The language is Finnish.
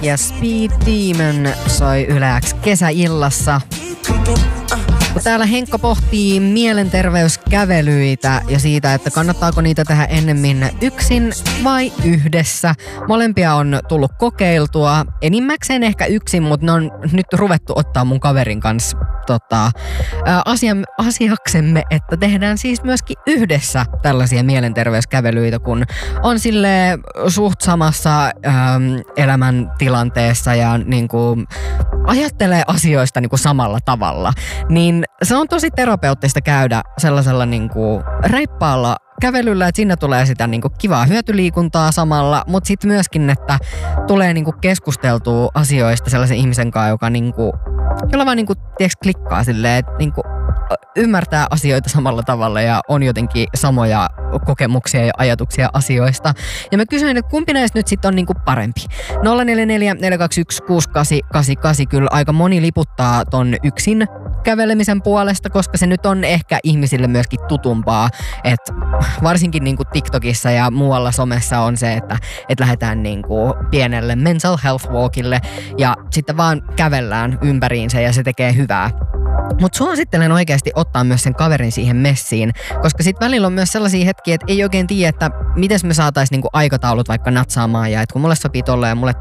ja Speed Demon soi Yle X kesäillassa. Kun täällä Henkka pohtii mielenterveyskävelyitä ja siitä, että kannattaako niitä tehdä ennemmin yksin vai yhdessä. Molempia on tullut kokeiltua. Enimmäkseen ehkä yksin, mutta ne on nyt ruvettu ottaa mun kaverin kanssa asiaksemme, että tehdään siis myöskin yhdessä tällaisia mielenterveyskävelyitä, kun on sille suht samassa elämäntilanteessa ja niinku ajattelee asioista niinku samalla tavalla. Niin se on tosi terapeuttista käydä sellaisella niinku reippaalla kävelyllä, että siinä tulee sitä niinku kivaa hyötyliikuntaa samalla, mutta sitten myöskin, että tulee niinku keskusteltua asioista sellaisen ihmisen kanssa, joka niinku, jolla vaan niinku, tiiäks, klikkaa silleen, että niinku ymmärtää asioita samalla tavalla ja on jotenkin samoja kokemuksia ja ajatuksia asioista. Ja mä kysyin, että kumpi näistä nyt sitten on niinku parempi. 044 421 6888 kyllä aika moni liputtaa ton yksin kävelemisen puolesta, koska se nyt on ehkä ihmisille myöskin tutumpaa, että varsinkin niinku TikTokissa ja muualla somessa on se, että lähdetään niinku pienelle mental health walkille ja sitten vaan kävellään ympäriinsä ja se tekee hyvää. Mutta suosittelen oikeasti ottaa myös sen kaverin siihen messiin, koska sit välillä on myös sellaisia hetkiä, että ei oikein tiedä, että miten me saatais niinku aikataulut vaikka natsaamaan ja että kun mulle sopii tolleen ja mulle